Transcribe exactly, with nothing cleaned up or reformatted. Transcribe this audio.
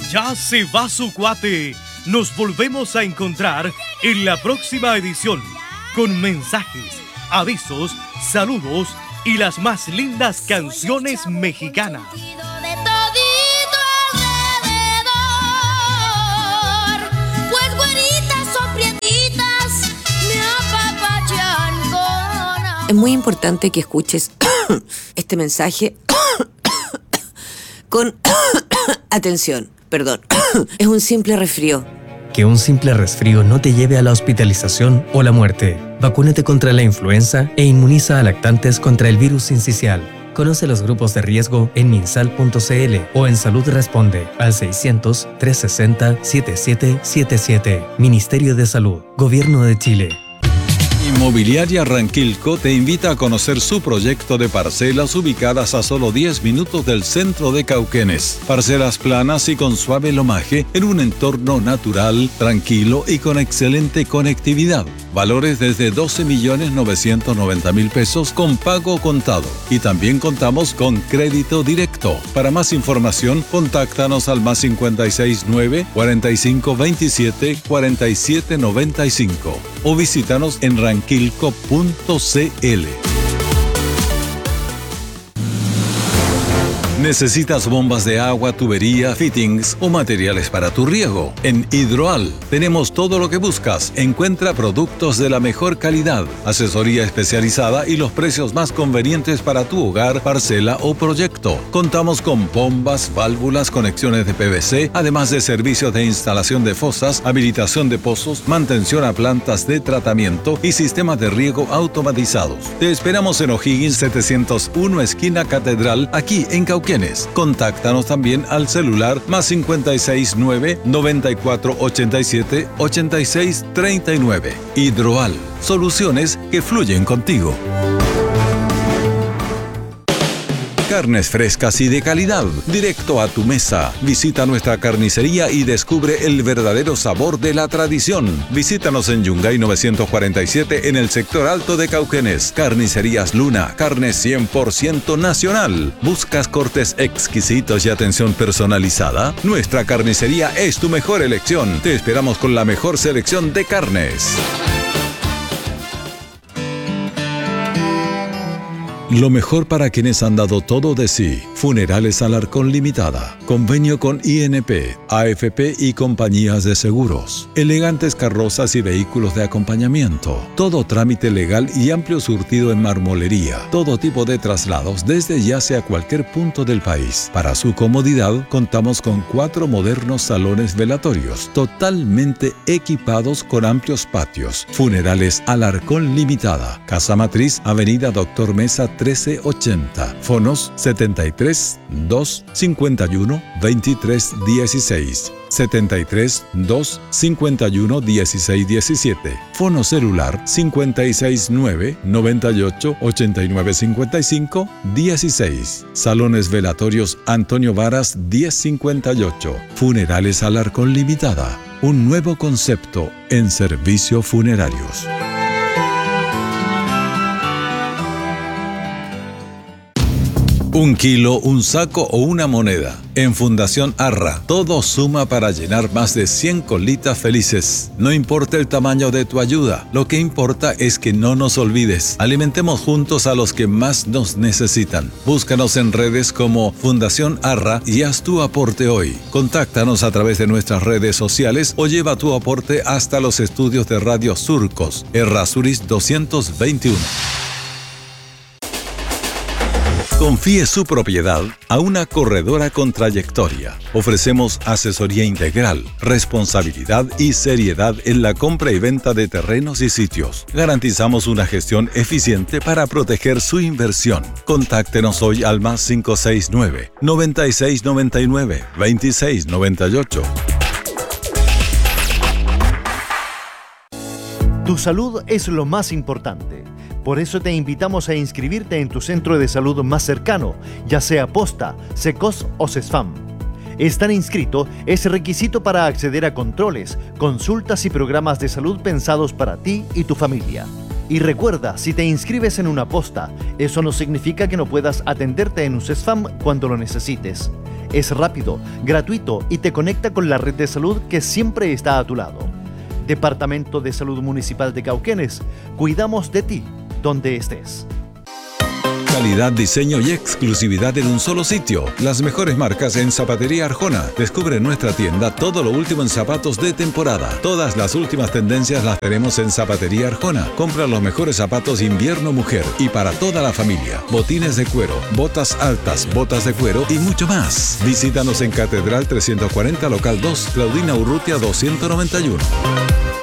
Ya se va su cuate. Nos volvemos a encontrar en la próxima edición con mensajes, avisos, saludos y las más lindas canciones mexicanas. Es muy importante que escuches este mensaje con atención. Perdón, es un simple resfrío. Que un simple resfrío no te lleve a la hospitalización o la muerte. Vacúnate contra la influenza e inmuniza a lactantes contra el virus sincicial. Conoce los grupos de riesgo en minsal punto c l o en Salud Responde al seiscientos, trescientos sesenta, setenta y siete setenta y siete. Ministerio de Salud, Gobierno de Chile. Inmobiliaria Ranquilco te invita a conocer su proyecto de parcelas ubicadas a solo diez minutos del centro de Cauquenes. Parcelas planas y con suave lomaje en un entorno natural, tranquilo y con excelente conectividad. Valores desde doce millones novecientos noventa mil pesos con pago contado. Y también contamos con crédito directo. Para más información, contáctanos al más cincuenta y seis nueve, cuarenta y cinco veintisiete, cuarenta y siete noventa y cinco o visítanos en ranquilco punto c l. ¿Necesitas bombas de agua, tubería, fittings o materiales para tu riego? En Hidroal tenemos todo lo que buscas. Encuentra productos de la mejor calidad, asesoría especializada y los precios más convenientes para tu hogar, parcela o proyecto. Contamos con bombas, válvulas, conexiones de P V C, además de servicios de instalación de fosas, habilitación de pozos, mantención a plantas de tratamiento y sistemas de riego automatizados. Te esperamos en O'Higgins setecientos uno, esquina Catedral, aquí en Cauquenes. Contáctanos también al celular más cincuenta y seis nueve, noventa y cuatro ochenta y siete, ochenta y seis treinta y nueve. Hidroal, soluciones que fluyen contigo. Carnes frescas y de calidad, directo a tu mesa. Visita nuestra carnicería y descubre el verdadero sabor de la tradición. Visítanos en Yungay novecientos cuarenta y siete en el sector alto de Cauquenes. Carnicerías Luna, carne cien por ciento nacional. ¿Buscas cortes exquisitos y atención personalizada? Nuestra carnicería es tu mejor elección. Te esperamos con la mejor selección de carnes. Lo mejor para quienes han dado todo de sí. Funerales Alarcón Limitada. Convenio con I N P, A F P y compañías de seguros. Elegantes carrozas y vehículos de acompañamiento. Todo trámite legal y amplio surtido en marmolería. Todo tipo de traslados desde ya sea cualquier punto del país. Para su comodidad, contamos con cuatro modernos salones velatorios, totalmente equipados con amplios patios. Funerales Alarcón Limitada. Casa Matriz, Avenida Doctor Mesa trece ochenta. Fonos setenta y tres, dos, cincuenta y uno, veintitrés dieciséis. setenta y tres, dos, cincuenta y uno, dieciséis diecisiete. Fono celular cincuenta y seis nueve, noventa y ocho, ochenta y nueve cincuenta y cinco, dieciséis. Salones velatorios Antonio Varas diez cincuenta y ocho. Funerales Alarcón Limitada. Un nuevo concepto en servicios funerarios. Un kilo, un saco o una moneda. En Fundación Arra, todo suma para llenar más de cien colitas felices. No importa el tamaño de tu ayuda, lo que importa es que no nos olvides. Alimentemos juntos a los que más nos necesitan. Búscanos en redes como Fundación Arra y haz tu aporte hoy. Contáctanos a través de nuestras redes sociales o lleva tu aporte hasta los estudios de Radio Surcos, Errázuriz doscientos veintiuno. Confíe su propiedad a una corredora con trayectoria. Ofrecemos asesoría integral, responsabilidad y seriedad en la compra y venta de terrenos y sitios. Garantizamos una gestión eficiente para proteger su inversión. Contáctenos hoy al más cinco seis nueve, noventa y seis noventa y nueve, veintiséis noventa y ocho. Tu salud es lo más importante. Por eso te invitamos a inscribirte en tu centro de salud más cercano, ya sea Posta, SECOS o CESFAM. Estar inscrito es requisito para acceder a controles, consultas y programas de salud pensados para ti y tu familia. Y recuerda, si te inscribes en una Posta, eso no significa que no puedas atenderte en un CESFAM cuando lo necesites. Es rápido, gratuito y te conecta con la red de salud que siempre está a tu lado. Departamento de Salud Municipal de Cauquenes. Cuidamos de ti, donde estés. Calidad, diseño y exclusividad en un solo sitio. Las mejores marcas en Zapatería Arjona. Descubre en nuestra tienda todo lo último en zapatos de temporada. Todas las últimas tendencias las tenemos en Zapatería Arjona. Compra los mejores zapatos invierno mujer y para toda la familia. Botines de cuero, botas altas, botas de cuero y mucho más. Visítanos en Catedral trescientos cuarenta, local dos, Claudina Urrutia doscientos noventa y uno.